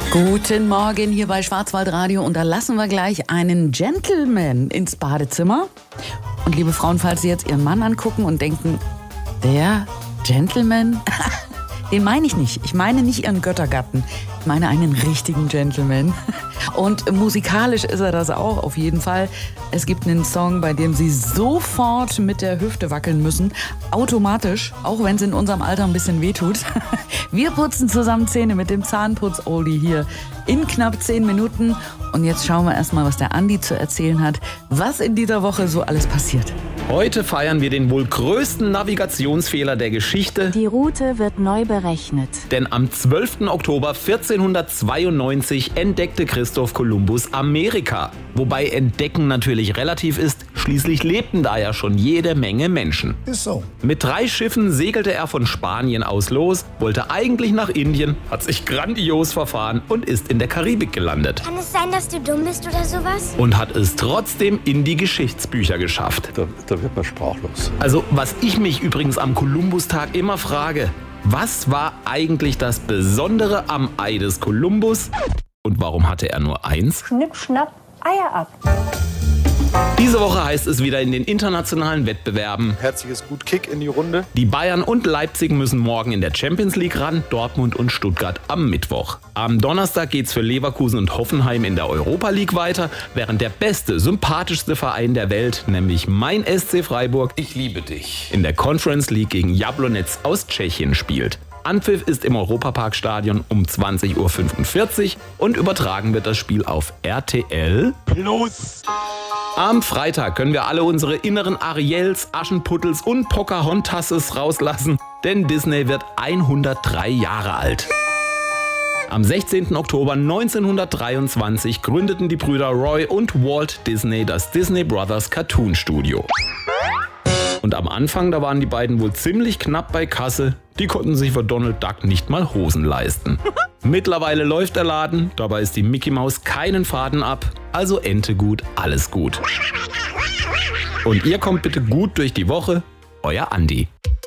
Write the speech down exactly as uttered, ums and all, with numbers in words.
Guten Morgen hier bei Schwarzwaldradio und da lassen wir gleich einen Gentleman ins Badezimmer. Und liebe Frauen, falls Sie jetzt Ihren Mann angucken und denken, der Gentleman, den meine ich nicht. Ich meine nicht Ihren Göttergatten, ich meine einen richtigen Gentleman. Und musikalisch ist er das auch auf jeden Fall. Es gibt einen Song, bei dem Sie sofort mit der Hüfte wackeln müssen. Automatisch, auch wenn es in unserem Alter ein bisschen wehtut. Wir putzen zusammen Zähne mit dem Zahnputz-Oldie hier in knapp zehn Minuten. Und jetzt schauen wir erstmal, was der Andi zu erzählen hat, was in dieser Woche so alles passiert. Heute feiern wir den wohl größten Navigationsfehler der Geschichte. Die Route wird neu berechnet. Denn am zwölften Oktober vierzehnhundertzweiundneunzig entdeckte Christoph Kolumbus Amerika. Wobei Entdecken natürlich relativ ist, schließlich lebten da ja schon jede Menge Menschen. Ist so. Mit drei Schiffen segelte er von Spanien aus los, wollte eigentlich nach Indien, hat sich grandios verfahren und ist in der Karibik gelandet. Kann es sein, dass du dumm bist oder sowas? Und hat es trotzdem in die Geschichtsbücher geschafft. Da, da wird man sprachlos. Also, was ich mich übrigens am Kolumbustag immer frage, was war eigentlich das Besondere am Ei des Kolumbus? Und warum hatte er nur eins? Schnipp, schnapp, Eier ab. Diese Woche heißt es wieder in den internationalen Wettbewerben. Herzliches Gut Kick in die Runde. Die Bayern und Leipzig müssen morgen in der Champions League ran, Dortmund und Stuttgart am Mittwoch. Am Donnerstag geht's für Leverkusen und Hoffenheim in der Europa League weiter, während der beste, sympathischste Verein der Welt, nämlich mein S C Freiburg, Ich liebe dich. in der Conference League gegen Jablonec aus Tschechien spielt. Anpfiff ist im Europaparkstadion um zwanzig Uhr fünfundvierzig und übertragen wird das Spiel auf R T L Plus. Am Freitag können wir alle unsere inneren Ariels, Aschenputtels und Pocahontases rauslassen, denn Disney wird hundertdrei Jahre alt. Am sechzehnten Oktober neunzehnhundertdreiundzwanzig gründeten die Brüder Roy und Walt Disney das Disney Brothers Cartoon Studio. Und am Anfang, da waren die beiden wohl ziemlich knapp bei Kasse. Die konnten sich für Donald Duck nicht mal Hosen leisten. Mittlerweile läuft der Laden, dabei ist die Mickey Maus keinen Faden ab. Also Ente gut, alles gut. Und ihr kommt bitte gut durch die Woche. Euer Andi.